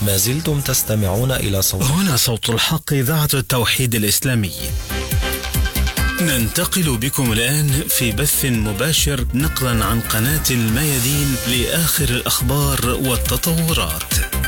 ما زلتم تستمعون إلى صوت هنا صوت الحق، إذاعة التوحيد الإسلامي. ننتقل بكم الآن في بث مباشر نقلا عن قناة الميادين لآخر الأخبار والتطورات.